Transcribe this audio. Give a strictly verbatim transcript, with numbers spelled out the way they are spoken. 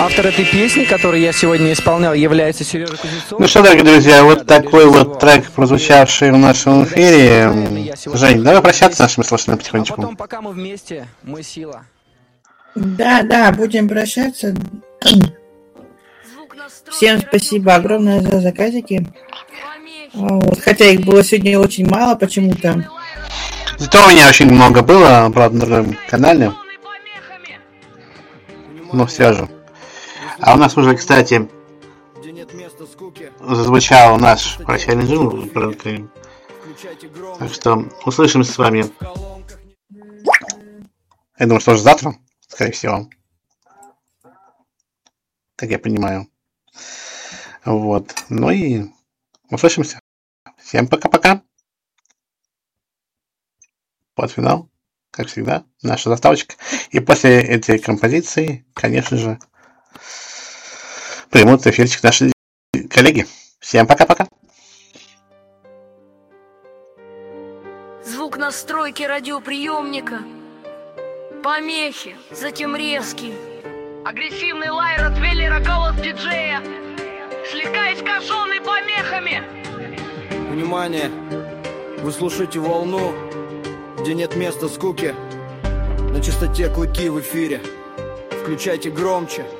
Автор этой песни, которую я сегодня исполнял, является Сережа Кузнецов. Ну что, дорогие друзья, вот такой вот трек, прозвучавший в нашем эфире. Жень, давай прощаться с нашими слушателями потихонечку. А потом, пока мы вместе, мы сила. Да, да, будем прощаться. Всем спасибо огромное за заказики. Вот. Хотя их было сегодня очень мало почему-то. Зато у меня очень много было, правда, на другом канале. Но все же. А у нас уже, кстати, зазвучал наш прощальный джингл. Так что услышимся с вами. Я думаю, что уже завтра, скорее всего. Как я понимаю. Вот. Ну и услышимся. Всем пока-пока. Под финал, как всегда, наша заставочка. И после этой композиции, конечно же, примут эфирчик наши коллеги. Всем пока-пока. Звук настройки радиоприемника. Помехи, затем резкий. Агрессивный лай Ротвейлера, голос диджея. Слегка искаженный помехами. Внимание! Вы слушаете волну, где нет места скуке. На частоте клыки в эфире. Включайте громче.